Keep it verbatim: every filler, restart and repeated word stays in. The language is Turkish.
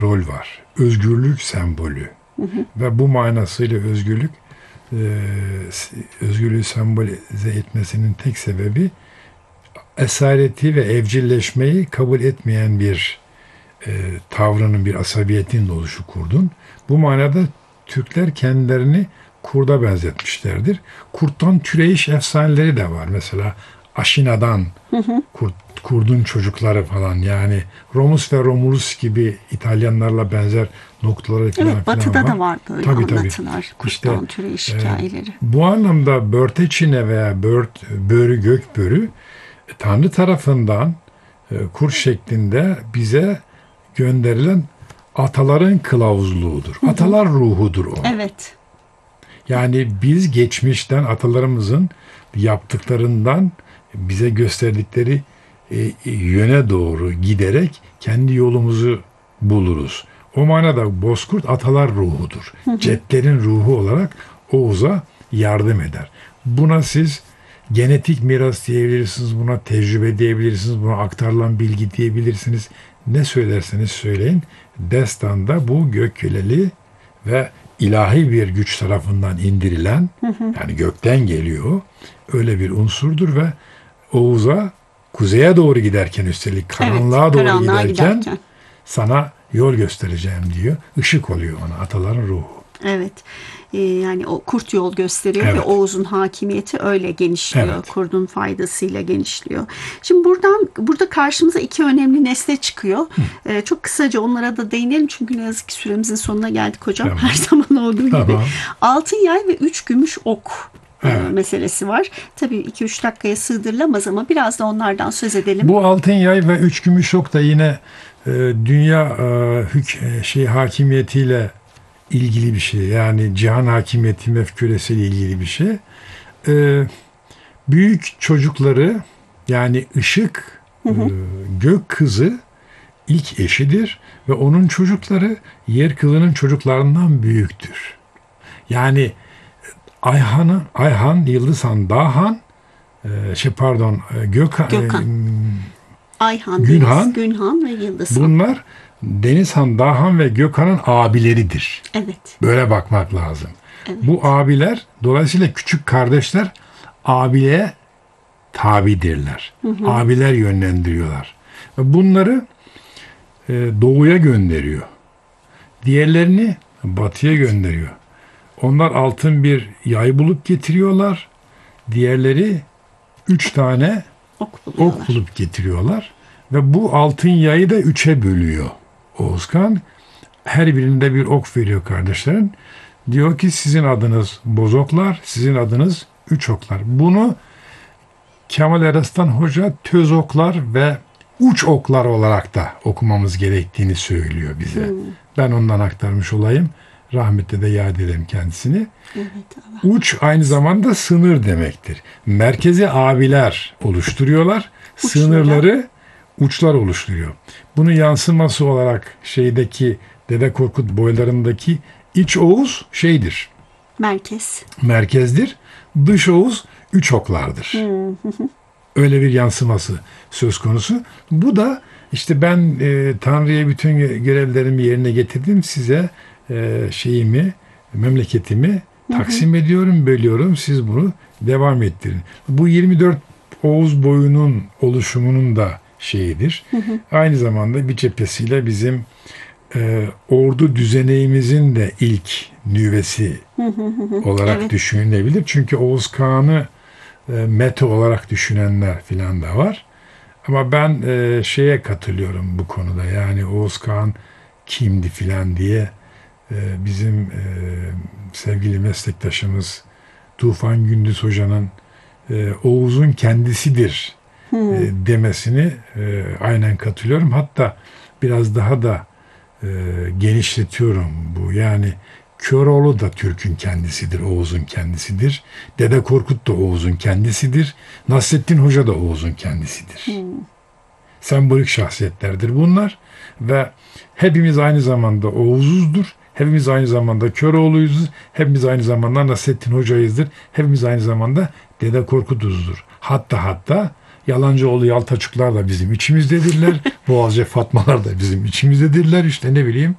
rol var. Özgürlük sembolü. Hı hı. Ve bu manasıyla özgürlük e, özgürlüğü sembolize etmesinin tek sebebi esareti ve evcilleşmeyi kabul etmeyen bir e, tavrının, bir asabiyetinin oluşu kurdun. Bu manada Türkler kendilerini kurda benzetmişlerdir. Kurttan türeyiş efsaneleri de var. Mesela Aşina'dan Hı hı. kurt, kurdun çocukları falan, yani Romulus ve Romulus gibi İtalyanlarla benzer noktaları falan, Evet, falan Batı'da var. da var böyle Tabii, tabii. anlatılar. İşte Kurttan türeyiş e, hikayeleri. bu anlamda Börteçine veya Bört, Börü Gökbörü e, Tanrı tarafından e, kurt şeklinde bize gönderilen ataların kılavuzluğudur. Hı hı. Atalar ruhudur o. Evet. Yani biz geçmişten atalarımızın yaptıklarından bize gösterdikleri e, yöne doğru giderek kendi yolumuzu buluruz. O manada Bozkurt atalar ruhudur. Hı hı. Cetlerin ruhu olarak Oğuz'a yardım eder. Buna siz genetik miras diyebilirsiniz, buna tecrübe diyebilirsiniz, buna aktarılan bilgi diyebilirsiniz. Ne söylerseniz söyleyin, destanda bu göküleli ve ilahi bir güç tarafından indirilen, Hı hı. yani gökten geliyor, öyle bir unsurdur ve Oğuz'a kuzeye doğru giderken, üstelik karanlığa Evet, doğru karanlığa giderken, giderken. sana yol göstereceğim diyor. Işık oluyor ona, ataların ruhu. Evet. Ee, yani o kurt yol gösteriyor ve Evet. Oğuz'un hakimiyeti öyle genişliyor. Evet. Kurdun faydasıyla genişliyor. Şimdi buradan burada karşımıza iki önemli nesne çıkıyor. Ee, çok kısaca onlara da değinelim çünkü ne yazık ki süremizin sonuna geldik hocam. Tamam. Her zaman olduğu gibi. Tamam. Altın yay ve üç gümüş ok e, Evet. meselesi var. Tabii iki üç dakikaya sığdırılamaz ama biraz da onlardan söz edelim. Bu altın yay ve üç gümüş ok da yine e, dünya e, hük e, şey hakimiyetiyle ilgili bir şey. Yani cihan hakimiyeti mefküresiyle ilgili bir şey. E, büyük çocukları, yani ışık, Hı hı. e, gök kızı ilk eşidir ve onun çocukları yer kızının çocuklarından büyüktür. Yani Ayhan'ı, Ayhan, Yıldızhan, Dağhan, e, şey pardon, e, Gökhan, Gökhan. e, Ayhan, Günhan, Deniz, Günhan ve Yıldızhan. bunlar Denizhan, Dağhan ve Gökhan'ın abileridir. Evet. Böyle bakmak lazım. Evet. Bu abiler, dolayısıyla küçük kardeşler abileye tabidirler. Hı hı. Abiler yönlendiriyorlar. Ve bunları e, doğuya gönderiyor. Diğerlerini batıya gönderiyor. Onlar altın bir yay bulup getiriyorlar. Diğerleri üç tane Ok buluyorlar. ok bulup getiriyorlar. Ve bu altın yayı da üçe bölüyor Oğuzkan. Her birinde bir ok veriyor kardeşlerin. Diyor ki sizin adınız bozoklar, sizin adınız üç oklar. Bunu Kemal Eraslan Hoca töz oklar ve uç oklar olarak da okumamız gerektiğini söylüyor bize. Hmm. Ben ondan aktarmış olayım. Rahmetle de yad ederim kendisini. Evet, Allah. Uç aynı zamanda sınır demektir. Merkezi abiler oluşturuyorlar. Uçlara. Sınırları uçlar oluşturuyor. Bunun yansıması olarak şeydeki Dede Korkut boylarındaki iç Oğuz şeydir. Merkez. Merkezdir. Dış Oğuz üç oklardır. Öyle bir yansıması söz konusu. Bu da işte ben e, Tanrı'ya bütün görevlerimi yerine getirdim. Size e, şeyimi, memleketimi taksim ediyorum, bölüyorum. Siz bunu devam ettirin. Bu yirmi dört Oğuz boyunun oluşumunun da şeyidir. Hı hı. Aynı zamanda bir cephesiyle bizim e, ordu düzeneğimizin de ilk nüvesi Hı hı hı. olarak Evet. düşünülebilir. Çünkü Oğuz Kağan'ı e, meta olarak düşünenler filan da var. Ama ben e, şeye katılıyorum bu konuda. Yani Oğuz Kağan kimdi filan diye e, bizim e, sevgili meslektaşımız Tufan Gündüz Hoca'nın e, Oğuz'un kendisidir e, demesini e, aynen katılıyorum. Hatta biraz daha da e, genişletiyorum bu. Yani Köroğlu da Türk'ün kendisidir, Oğuz'un kendisidir. Dede Korkut da Oğuz'un kendisidir. Nasrettin Hoca da Oğuz'un kendisidir. Hmm. Sembolik şahsiyetlerdir bunlar ve hepimiz aynı zamanda Oğuz'uzdur. Hepimiz aynı zamanda Köroğlu'yuzdur. Hepimiz aynı zamanda Nasrettin Hoca'yızdır. Hepimiz aynı zamanda Dede Korkut'uzdur. Hatta hatta Yalancıoğlu Yaltaçuklar da bizim içimizdedirler. Boğazcı Fatmalar da bizim içimizdedirler. İşte ne bileyim